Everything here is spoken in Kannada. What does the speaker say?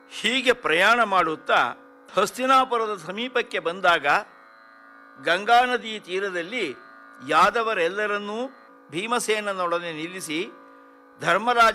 ಹೀಗೆ ಪ್ರಯಾಣ ಮಾಡುತ್ತಾ ಹಸ್ತಿನಾಪುರದ ಸಮೀಪಕ್ಕೆ ಬಂದಾಗ ಗಂಗಾ ನದಿ ತೀರದಲ್ಲಿ ಯಾದವರೆಲ್ಲರನ್ನೂ ಭೀಮಸೇನನೊಡನೆ ನಿಲ್ಲಿಸಿ ಧರ್ಮರಾಜ